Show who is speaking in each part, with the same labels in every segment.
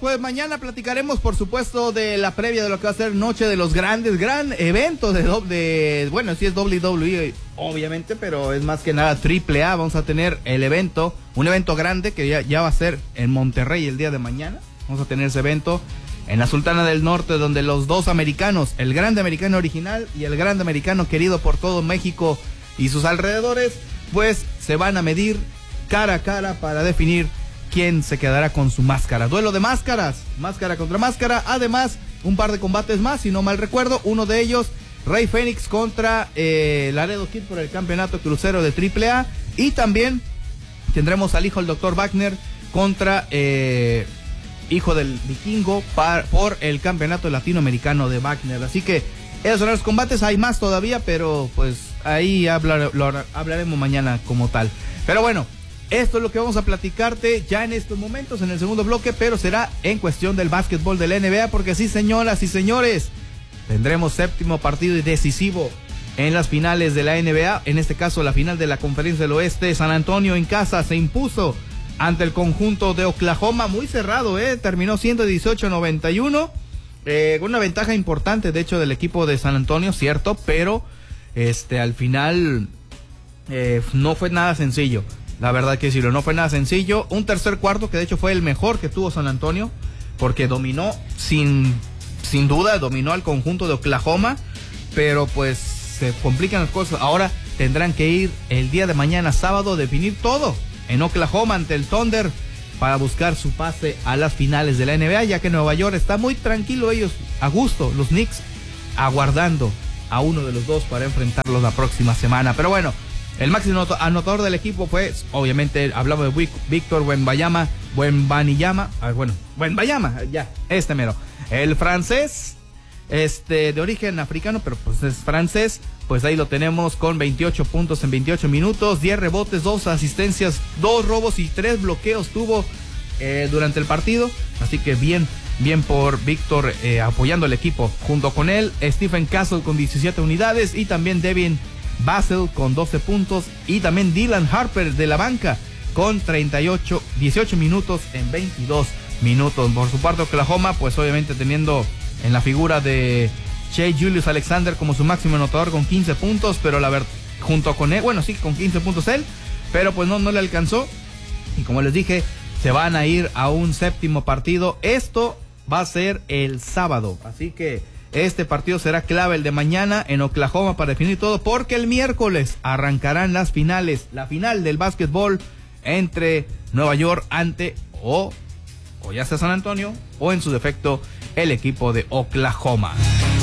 Speaker 1: pues mañana platicaremos, por supuesto, de la previa de lo que va a ser Noche de los Grandes, gran evento bueno, sí es WWE, obviamente, pero es más que nada AAA. Vamos a tener un evento grande que ya va a ser en Monterrey el día de mañana. Vamos a tener ese evento en la Sultana del Norte, donde los dos americanos, el grande americano original y el grande americano querido por todo México y sus alrededores, pues se van a medir cara a cara para definir quién se quedará con su máscara. Duelo de máscaras, máscara contra máscara. Además, un par de combates más, si no mal recuerdo. Uno de ellos, Rey Fénix contra Laredo Kid por el campeonato crucero de AAA. Y también tendremos al hijo del Dr. Wagner contra hijo del Vikingo por el campeonato latinoamericano de Wagner. Así que esos son los combates. Hay más todavía, pero pues ahí hablaremos mañana como tal. Pero bueno, esto es lo que vamos a platicarte ya en estos momentos, en el segundo bloque, pero será en cuestión del básquetbol de la NBA, porque sí, señoras y señores, tendremos séptimo partido y decisivo en las finales de la NBA, en este caso la final de la Conferencia del Oeste. San Antonio en casa se impuso ante el conjunto de Oklahoma, muy cerrado, terminó 118-91, con una ventaja importante, de hecho, del equipo de San Antonio, cierto, pero al final no fue nada sencillo. La verdad que decirlo, no fue nada sencillo. Un tercer cuarto que de hecho fue el mejor que tuvo San Antonio, porque dominó sin duda, dominó al conjunto de Oklahoma, pero pues se complican las cosas. Ahora tendrán que ir el día de mañana sábado a definir todo en Oklahoma ante el Thunder para buscar su pase a las finales de la NBA, ya que Nueva York está muy tranquilo, ellos a gusto, los Knicks aguardando a uno de los dos para enfrentarlos la próxima semana. Pero bueno, el máximo anotador del equipo fue, obviamente, hablamos de Víctor Wembanyama, ya, mero. El francés, de origen africano, pero pues es francés, pues ahí lo tenemos con 28 puntos en 28 minutos, 10 rebotes, 2 asistencias, 2 robos y 3 bloqueos tuvo durante el partido. Así que bien por Víctor apoyando al equipo. Junto con él, Stephen Castle con 17 unidades y también Devin Vassell con 12 puntos y también Dylan Harper de la banca con 18 minutos en 22 minutos. Por su parte, Oklahoma, pues obviamente teniendo en la figura de Shai Gilgeous-Alexander como su máximo anotador con 15 puntos, pero la verdad, junto con él, bueno, sí, con 15 puntos él, pero pues no le alcanzó. Y como les dije, se van a ir a un séptimo partido. Esto va a ser el sábado, así que este partido será clave, el de mañana en Oklahoma, para definir todo, porque el miércoles arrancarán las finales, la final del básquetbol entre Nueva York ante o ya sea San Antonio o en su defecto el equipo de Oklahoma.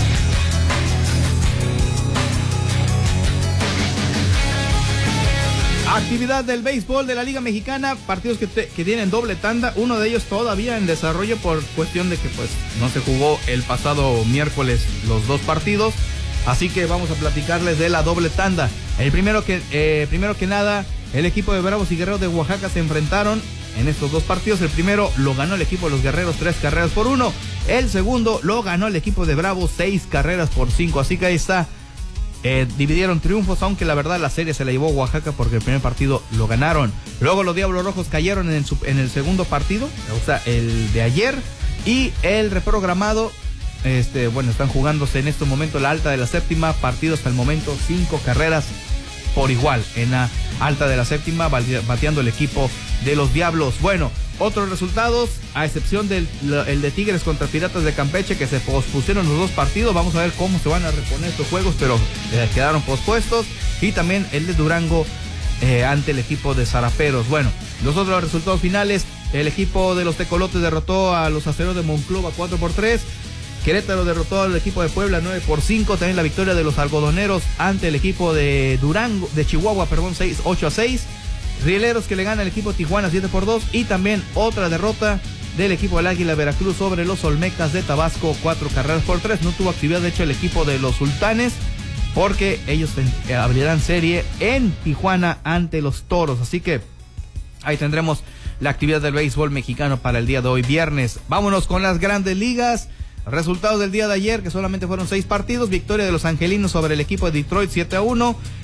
Speaker 1: Actividad del béisbol de la Liga Mexicana, partidos que tienen doble tanda, uno de ellos todavía en desarrollo por cuestión de que pues no se jugó el pasado miércoles los dos partidos, así que vamos a platicarles de la doble tanda. El primero que nada, el equipo de Bravos y Guerreros de Oaxaca se enfrentaron en estos dos partidos. El primero lo ganó el equipo de los Guerreros 3-1, el segundo lo ganó el equipo de Bravos 6-5, así que ahí está. Dividieron triunfos, aunque la verdad la serie se la llevó Oaxaca porque el primer partido lo ganaron. Luego los Diablos Rojos cayeron en el segundo partido, o sea, el de ayer, y el reprogramado, están jugándose en este momento la alta de la séptima, partido hasta el momento 5 carreras por igual en la alta de la séptima, bateando el equipo de los Diablos. Bueno, otros resultados, a excepción el de Tigres contra Piratas de Campeche, que se pospusieron los dos partidos. Vamos a ver cómo se van a reponer estos juegos, pero quedaron pospuestos. Y también el de Durango ante el equipo de Zaraperos. Bueno, los otros resultados finales, el equipo de los Tecolotes derrotó a los Aceros de Monclova 4-3. Querétaro derrotó al equipo de Puebla 9-5. También la victoria de los Algodoneros ante el equipo de Chihuahua, 8-6. Rieleros que le gana al equipo Tijuana 7-2. Y también otra derrota del equipo del Águila Veracruz sobre los Olmecas de Tabasco, 4-3. No tuvo actividad, de hecho, el equipo de los Sultanes, porque ellos abrirán serie en Tijuana ante los Toros. Así que ahí tendremos la actividad del béisbol mexicano para el día de hoy, viernes. Vámonos con las grandes ligas. Resultados del día de ayer, que solamente fueron 6 partidos. Victoria de los Angelinos sobre el equipo de Detroit 7-1.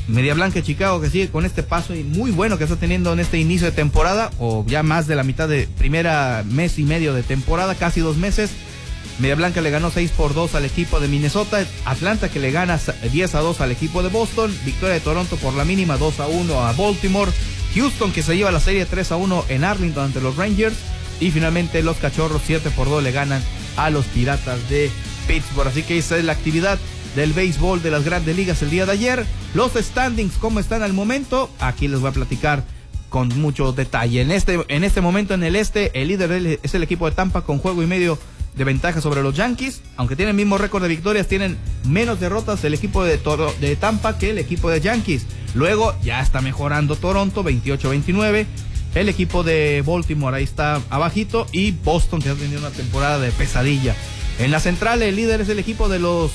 Speaker 1: Media Blanca de Chicago, que sigue con este paso muy bueno que está teniendo en este inicio de temporada, o ya más de la mitad de primera mes y medio de temporada, casi 2 meses. Media Blanca le ganó 6-2 al equipo de Minnesota. Atlanta, que le gana 10-2 al equipo de Boston. Victoria de Toronto por la mínima 2-1 a Baltimore. Houston, que se lleva la serie 3-1 en Arlington ante los Rangers. Y finalmente los Cachorros 7-2 le ganan a los Piratas de Pittsburgh. Así que esa es la actividad del béisbol de las Grandes Ligas el día de ayer. Los standings, ¿cómo están al momento? Aquí les voy a platicar con mucho detalle. En este momento en el este, el líder es el equipo de Tampa con 1.5 juegos de ventaja sobre los Yankees. Aunque tienen el mismo récord de victorias, tienen menos derrotas el equipo de Tampa que el equipo de Yankees. Luego ya está mejorando Toronto, 28-29. El equipo de Baltimore ahí está abajito, y Boston, que ha tenido una temporada de pesadilla. En la central, el líder es el equipo de los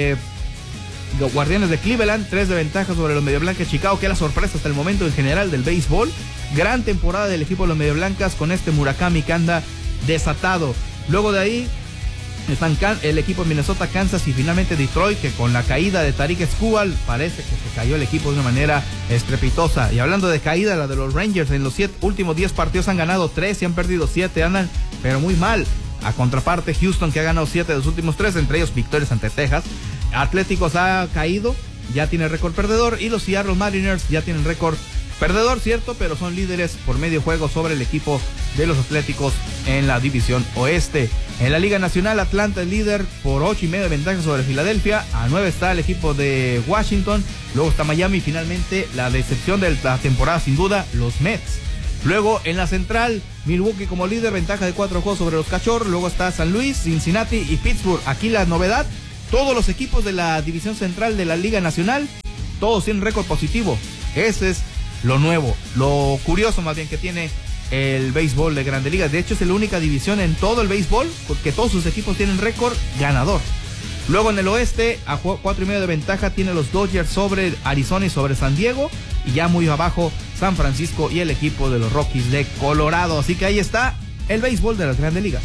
Speaker 1: Guardianes de Cleveland, 3 de ventaja sobre los Media Blancas de Chicago, que es la sorpresa hasta el momento en general del béisbol. Gran temporada del equipo de los Media Blancas con este Murakami que anda desatado. Luego de ahí están el equipo de Minnesota, Kansas y finalmente Detroit, que con la caída de Tarik Skubal parece que se cayó el equipo de una manera estrepitosa. Y hablando de caída, la de los Rangers, en los últimos 10 partidos han ganado 3 y han perdido 7, andan pero muy mal. A contraparte, Houston, que ha ganado 7 de los últimos 3, entre ellos victorias ante Texas. Atléticos ha caído, ya tiene récord perdedor, y los Seattle Mariners ya tienen récord perdedor, cierto, pero son líderes por medio juego sobre el equipo de los Atléticos en la división oeste. En la Liga Nacional, Atlanta es líder por 8.5 de ventaja sobre Filadelfia. A 9 está el equipo de Washington. Luego está Miami y finalmente la decepción de la temporada sin duda, los Mets. Luego en la central, Milwaukee como líder, ventaja de 4 juegos sobre los Cachorros. Luego está San Luis, Cincinnati y Pittsburgh. Aquí la novedad, todos los equipos de la división central de la Liga Nacional, todos tienen récord positivo. Ese es lo nuevo, lo curioso más bien que tiene el béisbol de Grandes Ligas. De hecho, es la única división en todo el béisbol porque todos sus equipos tienen récord ganador. Luego en el oeste, a 4.5 de ventaja tiene los Dodgers sobre Arizona y sobre San Diego. Y ya muy abajo, San Francisco y el equipo de los Rockies de Colorado. Así que ahí está el béisbol de las Grandes Ligas.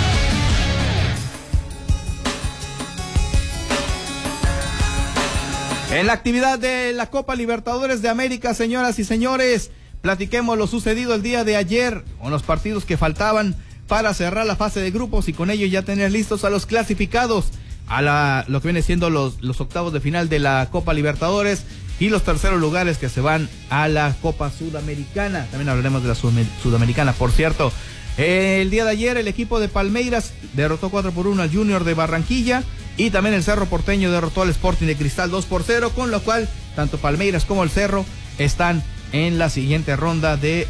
Speaker 1: En la actividad de la Copa Libertadores de América, señoras y señores, platiquemos lo sucedido el día de ayer con los partidos que faltaban para cerrar la fase de grupos y con ello ya tener listos a los clasificados a lo que viene siendo los octavos de final de la Copa Libertadores y los terceros lugares que se van a la Copa Sudamericana. También hablaremos de la Sudamericana, por cierto. El día de ayer el equipo de Palmeiras derrotó 4-1 al Junior de Barranquilla y también el Cerro Porteño derrotó al Sporting de Cristal 2-0, con lo cual tanto Palmeiras como el Cerro están en la siguiente ronda de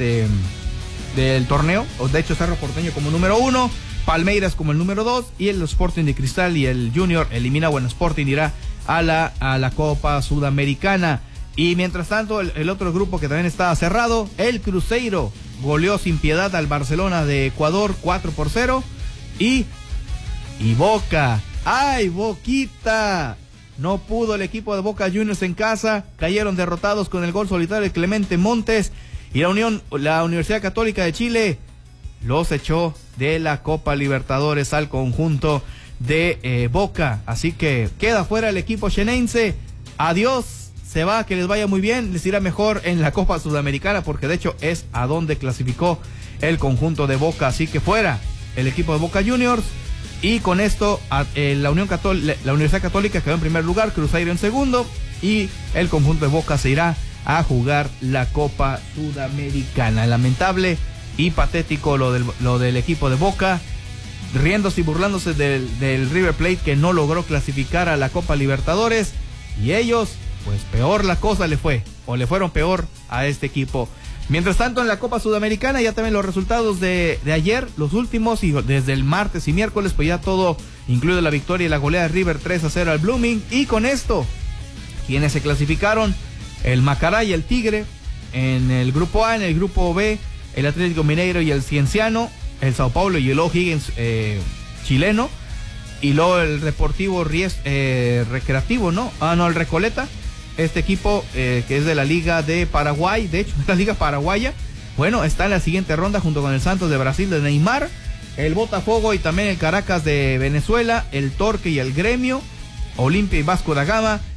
Speaker 1: del torneo. De hecho, Cerro Porteño como número 1, Palmeiras como el número 2 y el Sporting de Cristal y el Junior elimina a Buen Sporting, irá a la Copa Sudamericana. Y mientras tanto el otro grupo que también estaba cerrado, el Cruzeiro goleó sin piedad al Barcelona de Ecuador 4-0 y Boca, ¡ay, Boquita! No pudo el equipo de Boca Juniors en casa, cayeron derrotados con el gol solitario de Clemente Montes y la Universidad Católica de Chile los echó de la Copa Libertadores al conjunto de Boca. Así que queda fuera el equipo xenense. Adiós, se va, que les vaya muy bien, les irá mejor en la Copa Sudamericana porque de hecho es a donde clasificó el conjunto de Boca. Así que fuera el equipo de Boca Juniors. Y con esto la Universidad Católica quedó en primer lugar, Cruzeiro en segundo y el conjunto de Boca se irá a jugar la Copa Sudamericana. Lamentable y patético lo del equipo de Boca, riéndose y burlándose del River Plate que no logró clasificar a la Copa Libertadores, y ellos, pues peor la cosa le fueron peor a este equipo. Mientras tanto, en la Copa Sudamericana ya también los resultados de ayer, los últimos, y desde el martes y miércoles, pues ya todo, incluido la victoria y la goleada de River 3-0 al Blooming. Y con esto, quienes se clasificaron, el Macará y el Tigre en el grupo A. En el grupo B, el Atlético Mineiro y el Cienciano, el Sao Paulo y el O'Higgins chileno, y luego el Deportivo Recreativo, el Recoleta, este equipo que es de la Liga de Paraguay, de hecho es la Liga Paraguaya, bueno, está en la siguiente ronda junto con el Santos de Brasil de Neymar, el Botafogo y también el Caracas de Venezuela, el Torque y el Gremio, Olimpia y Vasco da Gama,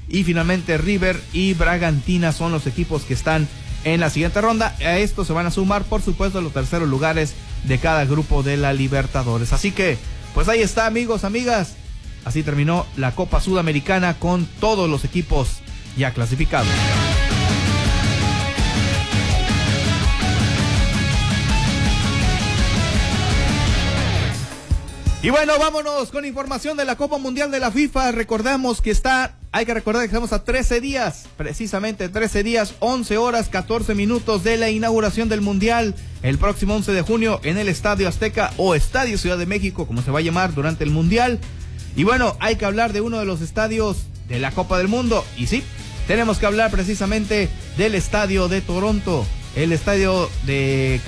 Speaker 1: y finalmente River y Bragantino son los equipos que están en la siguiente ronda. A esto se van a sumar, por supuesto, los terceros lugares de cada grupo de la Libertadores. Así que, pues ahí está, amigos, amigas. Así terminó la Copa Sudamericana con todos los equipos ya clasificados. Y bueno, vámonos con información de la Copa Mundial de la FIFA. Recordamos que hay que recordar que estamos a 13 días, precisamente 13 días, 11 horas, 14 minutos de la inauguración del Mundial, el próximo 11 de junio en el Estadio Azteca o Estadio Ciudad de México, como se va a llamar durante el Mundial. Y bueno, hay que hablar de uno de los estadios de la Copa del Mundo. Y sí, tenemos que hablar precisamente del Estadio de Toronto. El Estadio de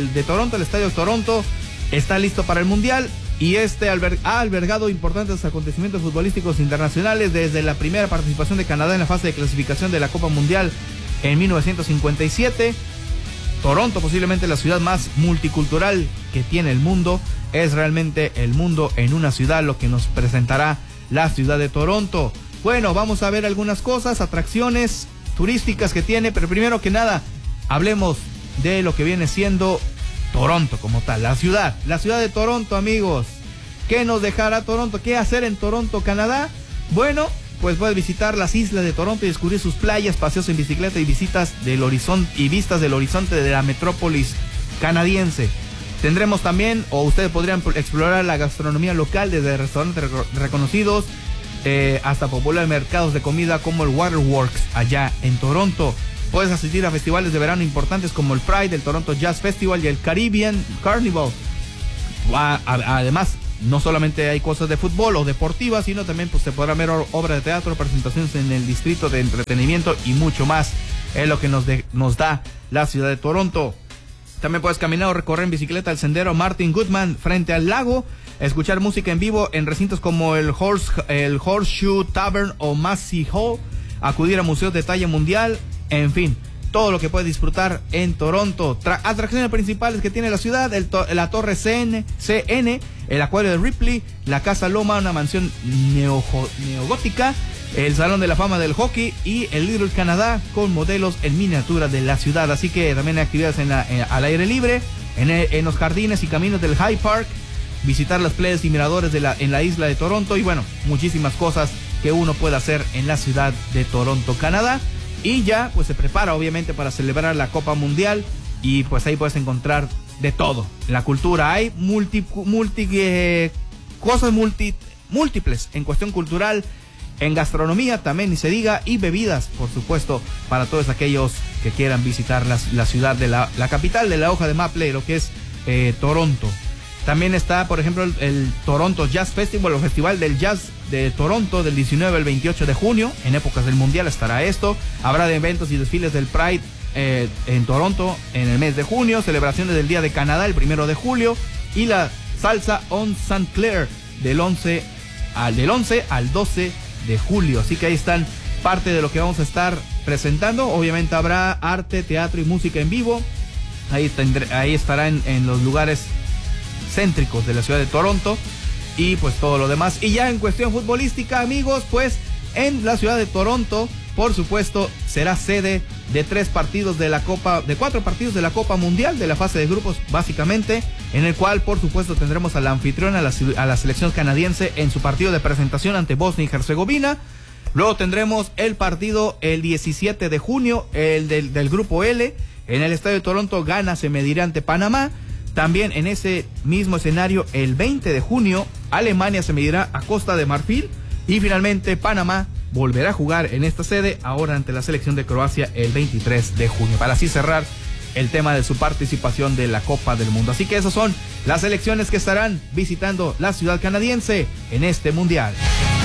Speaker 1: Toronto está listo para el Mundial. Y ha albergado importantes acontecimientos futbolísticos internacionales desde la primera participación de Canadá en la fase de clasificación de la Copa Mundial en 1957. Toronto, posiblemente la ciudad más multicultural que tiene el mundo, es realmente el mundo en una ciudad, lo que nos presentará la ciudad de Toronto. Bueno, vamos a ver algunas cosas, atracciones turísticas que tiene, pero primero que nada, hablemos de lo que viene siendo Toronto como tal, la ciudad de Toronto, amigos. ¿Qué nos dejará Toronto? ¿Qué hacer en Toronto, Canadá? Bueno, pues puedes visitar las islas de Toronto y descubrir sus playas, paseos en bicicleta y vistas del horizonte de la metrópolis canadiense. Tendremos también, o ustedes podrían explorar la gastronomía local, desde restaurantes reconocidos hasta populares mercados de comida como el Waterworks allá en Toronto. Puedes asistir a festivales de verano importantes como el Pride, el Toronto Jazz Festival y el Caribbean Carnival. Además, no solamente hay cosas de fútbol o deportivas, sino también pues se podrán ver obras de teatro, presentaciones en el distrito de entretenimiento y mucho más. Es lo que nos da la ciudad de Toronto. También puedes caminar o recorrer en bicicleta el sendero Martin Goodman frente al lago, escuchar música en vivo en recintos como el Horseshoe Tavern o Massey Hall, acudir a museos de talla mundial. En fin, todo lo que puedes disfrutar en Toronto. Atracciones principales que tiene la ciudad: la Torre CN, el Acuario de Ripley, la Casa Loma, una mansión neogótica, el Salón de la Fama del Hockey y el Little Canadá con modelos en miniatura de la ciudad. Así que también hay actividades al aire libre, en los jardines y caminos del High Park, visitar las playas y miradores en la isla de Toronto y bueno, muchísimas cosas que uno puede hacer en la ciudad de Toronto, Canadá. Y ya, pues se prepara obviamente para celebrar la Copa Mundial y pues ahí puedes encontrar de todo. En la cultura hay cosas múltiples en cuestión cultural, en gastronomía también ni se diga, y bebidas, por supuesto, para todos aquellos que quieran visitar la ciudad de la capital de la hoja de maple, lo que es Toronto. También está, por ejemplo, el Toronto Jazz Festival o Festival del Jazz de Toronto del 19 al 28 de junio. En épocas del Mundial estará esto. Habrá de eventos y desfiles del Pride en Toronto en el mes de junio. Celebraciones del Día de Canadá el 1 de julio. Y la Salsa on St. Clair del 11 al 12 de julio. Así que ahí están parte de lo que vamos a estar presentando. Obviamente habrá arte, teatro y música en vivo. Ahí estará en los lugares céntricos de la ciudad de Toronto y pues todo lo demás. Y ya en cuestión futbolística, amigos, pues en la ciudad de Toronto, por supuesto, será sede de 4 partidos de la Copa Mundial de la fase de grupos, básicamente, en el cual, por supuesto, tendremos a la anfitriona, a la selección canadiense en su partido de presentación ante Bosnia y Herzegovina. Luego tendremos el partido el 17 de junio, el del grupo L, en el estadio de Toronto. Ghana se medirá ante Panamá. También en ese mismo escenario, el 20 de junio, Alemania se medirá a Costa de Marfil. Y finalmente, Panamá volverá a jugar en esta sede, ahora ante la selección de Croacia, el 23 de junio. Para así cerrar el tema de su participación de la Copa del Mundo. Así que esas son las selecciones que estarán visitando la ciudad canadiense en este Mundial.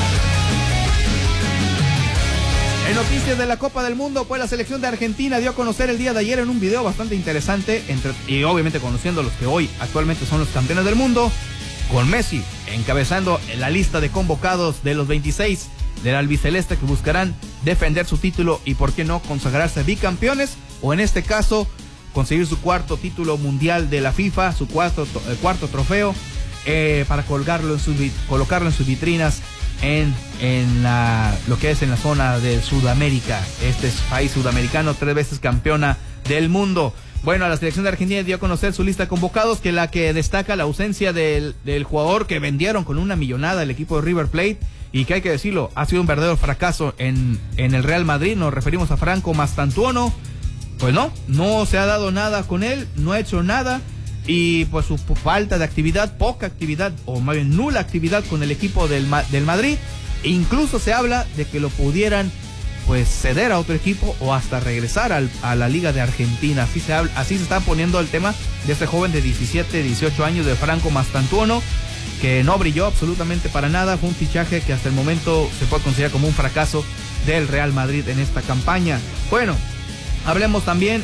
Speaker 1: En noticias de la Copa del Mundo, pues la selección de Argentina dio a conocer el día de ayer en un video bastante interesante, y obviamente conociendo a los que hoy actualmente son los campeones del mundo, con Messi encabezando la lista de convocados de los 26 del albiceleste que buscarán defender su título y por qué no consagrarse bicampeones, o en este caso conseguir su 4º título mundial de la FIFA, su cuarto trofeo, para colocarlo en sus vitrinas en lo que es en la zona de Sudamérica. Este es país sudamericano, 3 veces campeona del mundo. Bueno, la selección de Argentina dio a conocer su lista de convocados, que la que destaca la ausencia del jugador que vendieron con una millonada el equipo de River Plate, y que hay que decirlo, ha sido un verdadero fracaso en el Real Madrid. Nos referimos a Franco Mastantuono. Pues no se ha dado nada con él, no ha hecho nada, y pues su falta de actividad, poca actividad, o más bien nula actividad con el equipo del Madrid. E incluso se habla de que lo pudieran pues ceder a otro equipo o hasta regresar a la Liga de Argentina. Así se está poniendo el tema de este joven de 17, 18 años, de Franco Mastantuono, que no brilló absolutamente para nada. Fue un fichaje que hasta el momento se puede considerar como un fracaso del Real Madrid en esta campaña. Bueno, hablemos también,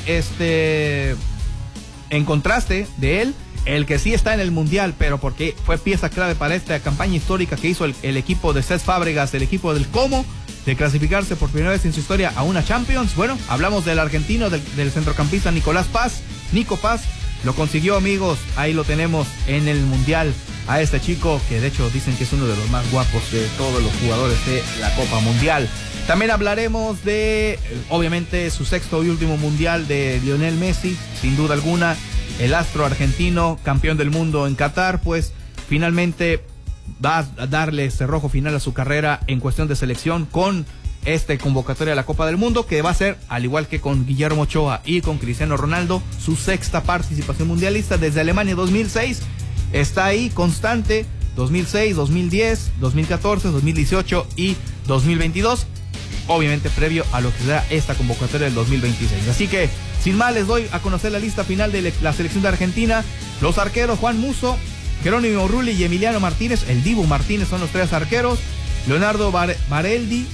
Speaker 1: en contraste de él, el que sí está en el Mundial, pero porque fue pieza clave para esta campaña histórica que hizo el equipo de Cés Fábregas, el equipo del Como, de clasificarse por primera vez en su historia a una Champions. Bueno, hablamos del argentino, del centrocampista Nicolás Paz. Nico Paz lo consiguió, amigos. Ahí lo tenemos en el Mundial, a este chico que de hecho dicen que es uno de los más guapos de todos los jugadores de la Copa Mundial. También hablaremos de, obviamente, su sexto y último Mundial de Lionel Messi, sin duda alguna. El astro argentino, campeón del mundo en Qatar, pues finalmente va a darle cerrojo final a su carrera en cuestión de selección con convocatoria a la Copa del Mundo, que va a ser, al igual que con Guillermo Ochoa y con Cristiano Ronaldo, su sexta participación mundialista desde Alemania 2006. Está ahí constante, 2006, 2010, 2014, 2018 y 2022. Obviamente previo a lo que será esta convocatoria del 2026. Así que, sin más, les doy a conocer la lista final de la selección de Argentina. Los arqueros: Juan Musso, Jerónimo Rulli y Emiliano Martínez. El Dibu Martínez son los 3 arqueros. Leonardo Valerdi,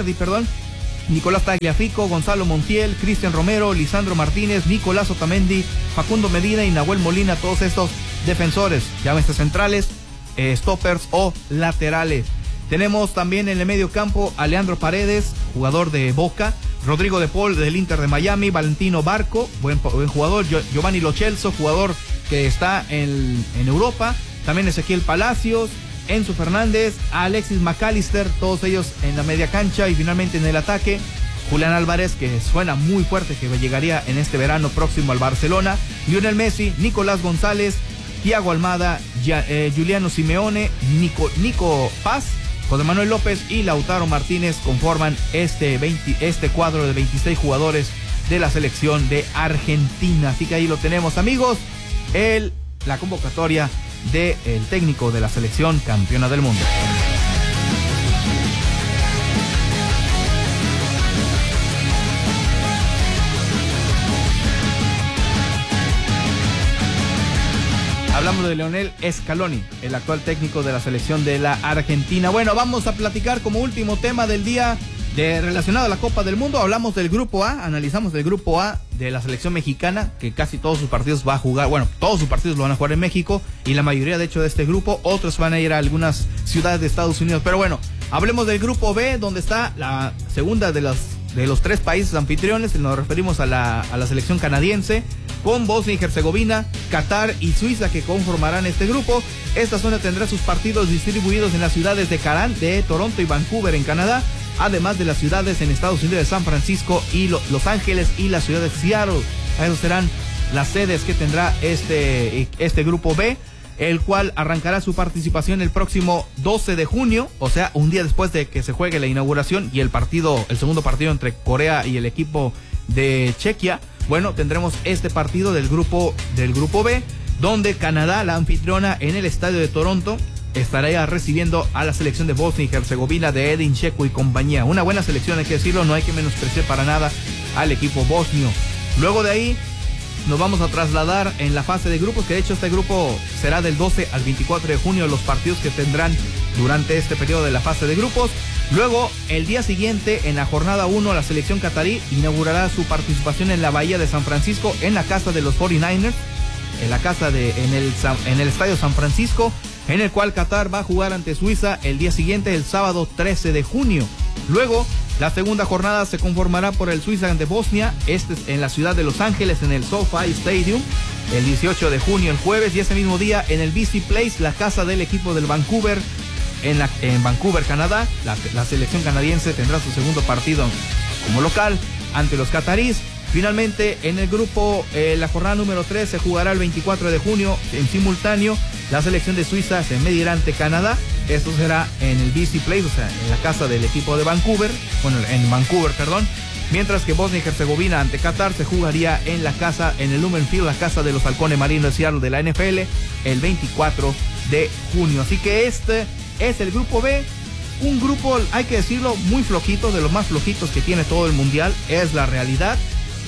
Speaker 1: Nicolás Tagliafico, Gonzalo Montiel, Cristian Romero, Lisandro Martínez, Nicolás Otamendi, Facundo Medina y Nahuel Molina. Todos estos defensores, llámese centrales, stoppers o laterales. Tenemos también en el medio campo a Leandro Paredes, jugador de Boca, Rodrigo de Paul del Inter de Miami, Valentino Barco, buen jugador, Giovanni Lo Celso, jugador que está en Europa, también Ezequiel Palacios, Enzo Fernández, Alexis McAllister, todos ellos en la media cancha, y finalmente en el ataque, Julián Álvarez, que suena muy fuerte, que llegaría en este verano próximo al Barcelona, Lionel Messi, Nicolás González, Thiago Almada, Giuliano Simeone, Nico Paz, José Manuel López y Lautaro Martínez conforman este cuadro de 26 jugadores de la selección de Argentina. Así que ahí lo tenemos, amigos, la convocatoria del técnico de la selección campeona del mundo. Hablamos de Lionel Scaloni, el actual técnico de la selección de la Argentina. Bueno, vamos a platicar como último tema del día relacionado a la Copa del Mundo. Hablamos del Grupo A, analizamos el Grupo A de la selección mexicana, que casi todos sus partidos va a jugar, bueno, todos sus partidos lo van a jugar en México, y la mayoría de hecho de este grupo, otros van a ir a algunas ciudades de Estados Unidos. Pero bueno, hablemos del Grupo B, donde está la segunda de los 3 países anfitriones. Nos referimos a la selección canadiense, con Bosnia y Herzegovina, Qatar y Suiza, que conformarán este grupo. Esta zona tendrá sus partidos distribuidos en las ciudades de Toronto y Vancouver en Canadá, además de las ciudades en Estados Unidos de San Francisco y Los Ángeles y la ciudad de Seattle. Esas serán las sedes que tendrá este Grupo B, el cual arrancará su participación el próximo 12 de junio, o sea, un día después de que se juegue la inauguración y el segundo partido entre Corea y el equipo de Chequia. Bueno, tendremos este partido del grupo B, donde Canadá, la anfitriona, en el estadio de Toronto, estará recibiendo a la selección de Bosnia y Herzegovina de Edin Dzeko y compañía. Una buena selección, hay que decirlo, no hay que menospreciar para nada al equipo bosnio. Luego de ahí nos vamos a trasladar en la fase de grupos, que de hecho este grupo será del 12 al 24 de junio, los partidos que tendrán durante este periodo de la fase de grupos. Luego, el día siguiente, en la jornada 1, la selección catarí inaugurará su participación en la Bahía de San Francisco, en la casa de los 49ers, en el Estadio San Francisco, en el cual Qatar va a jugar ante Suiza el día siguiente, el sábado 13 de junio. Luego, la segunda jornada se conformará por el Suiza ante Bosnia, en la ciudad de Los Ángeles, en el SoFi Stadium, el 18 de junio, el jueves, y ese mismo día en el BC Place, la casa del equipo del Vancouver, en Vancouver, Canadá. La selección canadiense tendrá su segundo partido como local ante los cataríes. Finalmente, en el grupo, la jornada número 3 se jugará el 24 de junio en simultáneo. La selección de Suiza se medirá ante Canadá. Esto será en el BC Place, o sea, en la casa del equipo de Vancouver. Bueno, en Vancouver, perdón. Mientras que Bosnia y Herzegovina ante Qatar se jugaría en la casa, en el Lumen Field, la casa de los halcones marinos de Seattle de la NFL, el 24 de junio. Así que este es el grupo B. Un grupo, hay que decirlo, muy flojito, de los más flojitos que tiene todo el mundial. Es la realidad.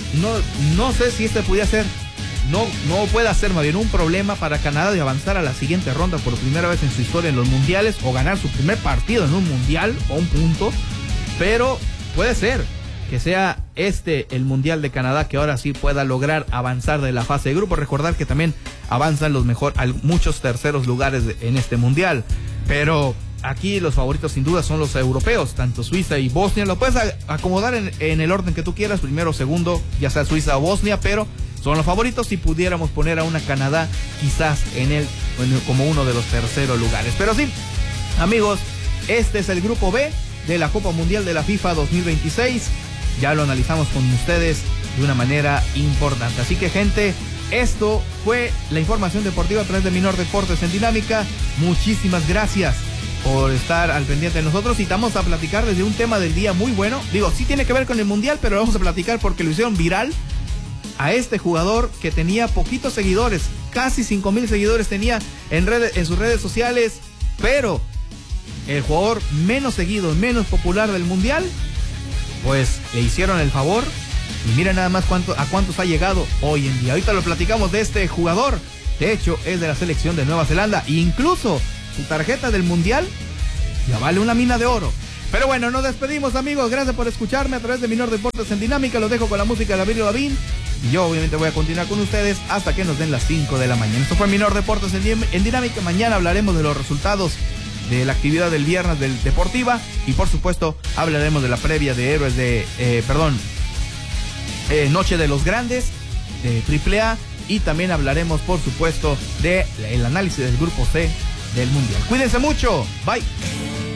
Speaker 1: No sé si este pudiera ser, no puede ser más bien un problema para Canadá de avanzar a la siguiente ronda por primera vez en su historia en los mundiales, o ganar su primer partido en un mundial o un punto, pero puede ser que sea el mundial de Canadá que ahora sí pueda lograr avanzar de la fase de grupo. Recordar que también avanzan muchos terceros lugares en este mundial, pero aquí los favoritos sin duda son los europeos, tanto Suiza y Bosnia. Lo puedes acomodar en el orden que tú quieras, primero o segundo, ya sea Suiza o Bosnia, pero son los favoritos. Si pudiéramos poner a una Canadá quizás como uno de los terceros lugares. Pero sí, amigos, este es el grupo B de la Copa Mundial de la FIFA 2026. Ya lo analizamos con ustedes de una manera importante. Así que, gente, esto fue la información deportiva a través de Minor Deportes en Dinámica. Muchísimas gracias por estar al pendiente de nosotros, y vamos a platicar desde un tema del día muy bueno. Digo, sí tiene que ver con el mundial, pero lo vamos a platicar porque lo hicieron viral a este jugador que tenía poquitos seguidores, casi 5,000 seguidores tenía en sus redes sociales, pero el jugador menos seguido, menos popular del mundial, pues le hicieron el favor, y miren nada más a cuántos ha llegado hoy en día. Ahorita lo platicamos de este jugador. De hecho, es de la selección de Nueva Zelanda, e incluso su tarjeta del mundial ya vale una mina de oro. Pero bueno, nos despedimos, amigos. Gracias por escucharme a través de Minor Deportes en Dinámica. Los dejo con la música de Avril Lavigne, y yo obviamente voy a continuar con ustedes hasta que nos den las 5 de la mañana. Esto fue Minor Deportes en Dinámica. Mañana hablaremos de los resultados de la actividad del viernes del deportiva, y por supuesto hablaremos de la previa de Héroes Noche de los Grandes de AAA, y también hablaremos por supuesto del análisis del grupo C del mundial. Cuídense mucho, bye.